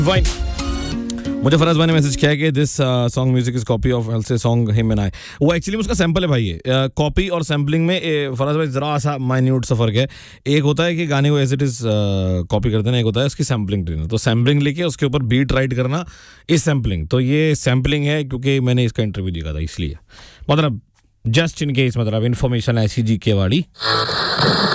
Fine. मुझे फराज भाई ने मैसेज किया कि this song music is copy of L से सॉन्ग हिम एंड आई. वो एक्चुअली उसका सैंपल है भाई. ये कॉपी और सैम्पलिंग में फराज भाई जरा सा माइन्यूट सा फर्क है. एक होता है कि गाने को एज इट इज कॉपी करते हैं, एक होता है उसकी सैम्पलिंग करना. तो सैम्पलिंग लेके उसके ऊपर बीट राइट करना इस सैम्पलिंग. तो ये सैम्पलिंग है क्योंकि मैंने इसका इंटरव्यू देखा था, इसलिए मतलब जस्ट इन केस, मतलब इन्फॉर्मेशन ऐसी जी के वाली.